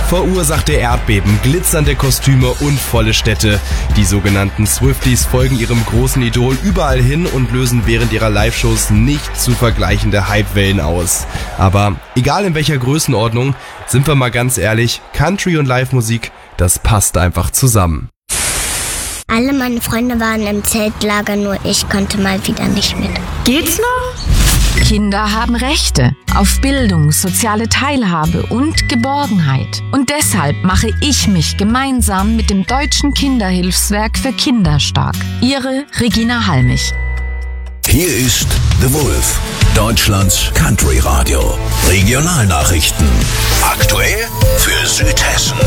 Verursachte Erdbeben, glitzernde Kostüme und volle Städte. Die sogenannten Swifties folgen ihrem großen Idol überall hin und lösen während ihrer Live-Shows nicht zu vergleichende Hypewellen aus. Aber egal in welcher Größenordnung, sind wir mal ganz ehrlich, Country und Live-Musik, das passt einfach zusammen. Alle meine Freunde waren im Zeltlager, nur ich konnte mal wieder nicht mit. Geht's noch? Kinder haben Rechte auf Bildung, soziale Teilhabe und Geborgenheit. Und deshalb mache ich mich gemeinsam mit dem Deutschen Kinderhilfswerk für Kinder stark. Ihre Regina Halmich. Hier ist The Wolf, Deutschlands Country-Radio. Regionalnachrichten. Aktuell für Südhessen.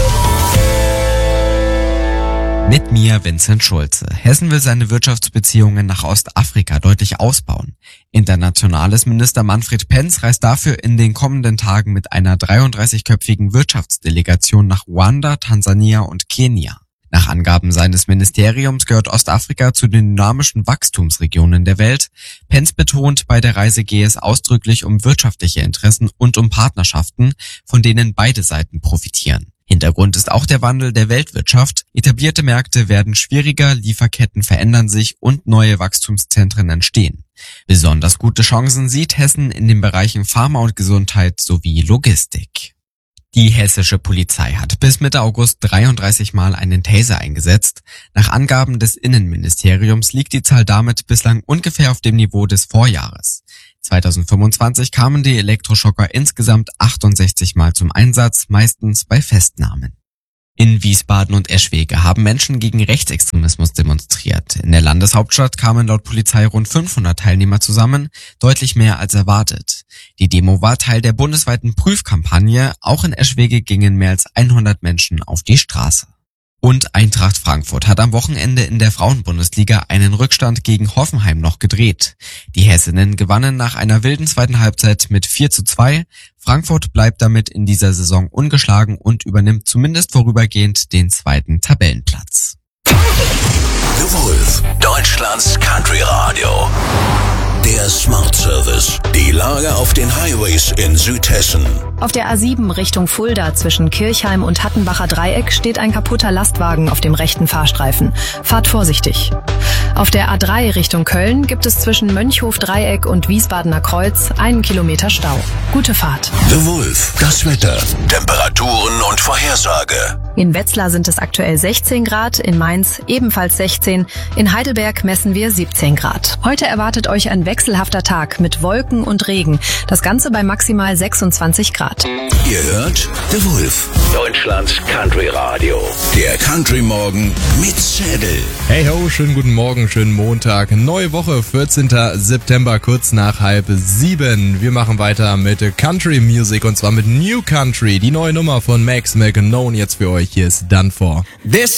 Mit mir Vincent Schulze. Hessen will seine Wirtschaftsbeziehungen nach Ostafrika deutlich ausbauen. Internationales Minister Manfred Penz reist dafür in den kommenden Tagen mit einer 33-köpfigen Wirtschaftsdelegation nach Ruanda, Tansania und Kenia. Nach Angaben seines Ministeriums gehört Ostafrika zu den dynamischen Wachstumsregionen der Welt. Penz betont, bei der Reise gehe es ausdrücklich um wirtschaftliche Interessen und um Partnerschaften, von denen beide Seiten profitieren. Hintergrund ist auch der Wandel der Weltwirtschaft. Etablierte Märkte werden schwieriger, Lieferketten verändern sich und neue Wachstumszentren entstehen. Besonders gute Chancen sieht Hessen in den Bereichen Pharma und Gesundheit sowie Logistik. Die hessische Polizei hat bis Mitte August 33 Mal einen Taser eingesetzt. Nach Angaben des Innenministeriums liegt die Zahl damit bislang ungefähr auf dem Niveau des Vorjahres. 2025 kamen die Elektroschocker insgesamt 68 Mal zum Einsatz, meistens bei Festnahmen. In Wiesbaden und Eschwege haben Menschen gegen Rechtsextremismus demonstriert. In der Landeshauptstadt kamen laut Polizei rund 500 Teilnehmer zusammen, deutlich mehr als erwartet. Die Demo war Teil der bundesweiten Prüfkampagne. Auch in Eschwege gingen mehr als 100 Menschen auf die Straße. Und Eintracht Frankfurt hat am Wochenende in der Frauenbundesliga einen Rückstand gegen Hoffenheim noch gedreht. Die Hessinnen gewannen nach einer wilden zweiten Halbzeit mit 4:2. Frankfurt bleibt damit in dieser Saison ungeschlagen und übernimmt zumindest vorübergehend den zweiten Tabellenplatz. The Wolf, Deutschlands Country Radio. Der Smart Service. Die Lage auf den Highways in Südhessen. Auf der A7 Richtung Fulda zwischen Kirchheim und Hattenbacher Dreieck steht ein kaputter Lastwagen auf dem rechten Fahrstreifen. Fahrt vorsichtig. Auf der A3 Richtung Köln gibt es zwischen Mönchhof Dreieck und Wiesbadener Kreuz 1 Kilometer Stau. Gute Fahrt. The Wolf, das Wetter, Temperaturen und Vorhersage. In Wetzlar sind es aktuell 16 Grad, in Mainz ebenfalls 16, in Heidelberg messen wir 17 Grad. Heute erwartet euch ein wechselhafter Tag mit Wolken und Regen, das Ganze bei maximal 26 Grad. Ihr hört The Wolf, Deutschlands Country Radio. Der Country Morgen mit Zettel. Hey ho, schönen guten Morgen, schönen Montag. Neue Woche, 14. September, kurz nach 6:30. Wir machen weiter mit Country Music und zwar mit New Country. Die neue Nummer von Max McNone jetzt für euch. Hier ist Done For. This